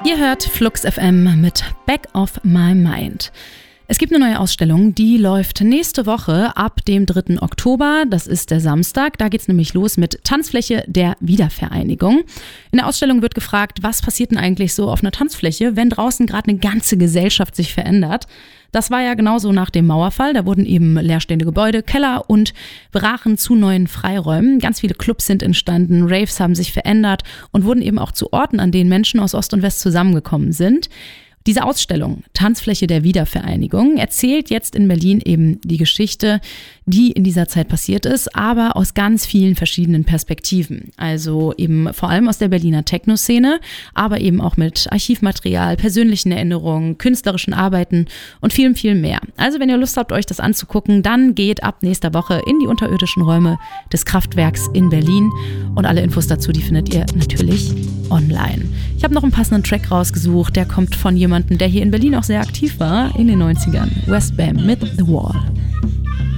Ihr hört Flux FM mit Back of My Mind. Es gibt eine neue Ausstellung, die läuft nächste Woche ab dem 3. Oktober. Das ist der Samstag. Da geht es nämlich los mit Tanzfläche der Wiedervereinigung. In der Ausstellung wird gefragt, was passiert denn eigentlich so auf einer Tanzfläche, wenn draußen gerade eine ganze Gesellschaft sich verändert. Das war ja genauso nach dem Mauerfall. Da wurden eben leerstehende Gebäude, Keller und brachen zu neuen Freiräumen. Ganz viele Clubs sind entstanden, Raves haben sich verändert und wurden eben auch zu Orten, an denen Menschen aus Ost und West zusammengekommen sind. Diese Ausstellung, Tanzfläche der Wiedervereinigung, erzählt jetzt in Berlin eben die Geschichte, die in dieser Zeit passiert ist, aber aus ganz vielen verschiedenen Perspektiven. Also eben vor allem aus der Berliner Techno-Szene, aber eben auch mit Archivmaterial, persönlichen Erinnerungen, künstlerischen Arbeiten und vielem, viel mehr. Also wenn ihr Lust habt, euch das anzugucken, dann geht ab nächster Woche in die unterirdischen Räume des Kraftwerks in Berlin. Und alle Infos dazu, die findet ihr natürlich online. Ich habe noch einen passenden Track rausgesucht, der kommt von jemandem, der hier in Berlin auch sehr aktiv war in den 90ern. West Bam mit The Wall.